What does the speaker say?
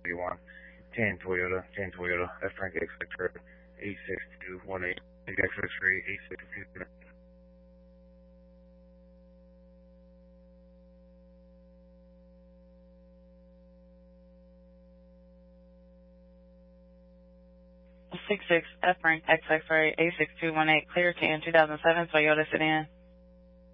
31, 10 Toyota, F Frank X-Ray 86218, X-Ray 86218. Six F Frank X-Ray 86218, clear 10 2007 Toyota sedan.